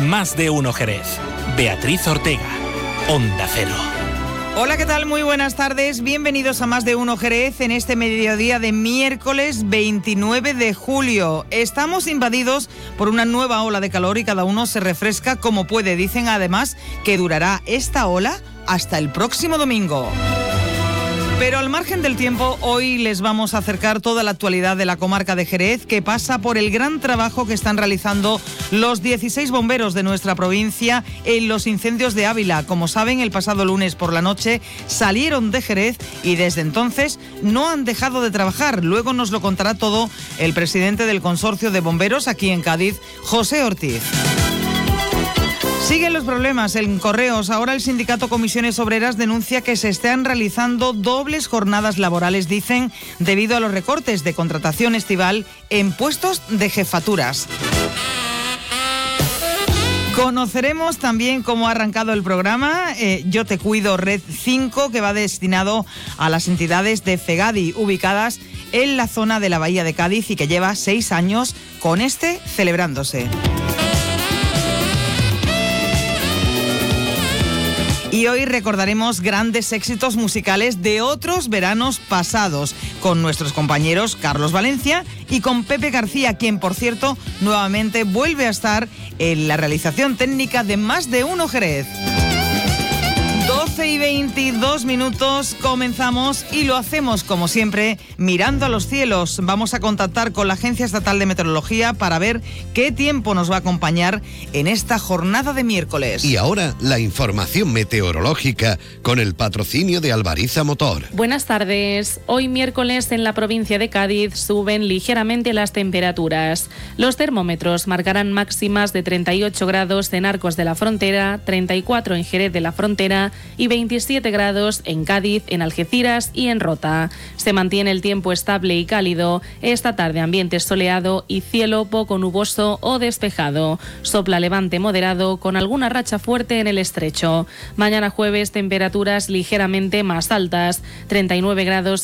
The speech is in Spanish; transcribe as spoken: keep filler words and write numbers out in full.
Más de Uno Jerez. Beatriz Ortega, Onda Cero. Hola, ¿qué tal? Muy buenas tardes. Bienvenidos a Más de Uno Jerez en este mediodía de miércoles veintinueve de julio. Estamos invadidos por una nueva ola de calor y cada uno se refresca como puede. Dicen además que durará esta ola hasta el próximo domingo. Pero al margen del tiempo, hoy les vamos a acercar toda la actualidad de la comarca de Jerez, que pasa por el gran trabajo que están realizando los dieciséis bomberos de nuestra provincia en los incendios de Ávila. Como saben, el pasado lunes por la noche salieron de Jerez y desde entonces no han dejado de trabajar. Luego nos lo contará todo el presidente del consorcio de bomberos aquí en Cádiz, José Ortiz. Siguen los problemas en Correos. Ahora el sindicato Comisiones Obreras denuncia que se están realizando dobles jornadas laborales, dicen, debido a los recortes de contratación estival en puestos de jefaturas. Conoceremos también cómo ha arrancado el programa eh, Yo Te Cuido Red cinco, que va destinado a las entidades de FEGADI ubicadas en la zona de la Bahía de Cádiz y que lleva seis años con este celebrándose. Y hoy recordaremos grandes éxitos musicales de otros veranos pasados con nuestros compañeros Carlos Valencia y con Pepe García, quien, por cierto, nuevamente vuelve a estar en la realización técnica de Más de Uno Jerez. doce y veintidós minutos, comenzamos y lo hacemos como siempre mirando a los cielos. Vamos a contactar con la Agencia Estatal de Meteorología para ver qué tiempo nos va a acompañar en esta jornada de miércoles. Y ahora la información meteorológica con el patrocinio de Albariza Motor. Buenas tardes. Hoy miércoles en la provincia de Cádiz suben ligeramente las temperaturas. Los termómetros marcarán máximas de treinta y ocho grados en Arcos de la Frontera, treinta y cuatro en Jerez de la Frontera y veintisiete grados en Cádiz, en Algeciras y en Rota. Se mantiene el tiempo estable y cálido. Esta tarde ambiente soleado y cielo poco nuboso o despejado. Sopla levante moderado con alguna racha fuerte en el estrecho. Mañana jueves temperaturas ligeramente más altas, treinta y nueve grados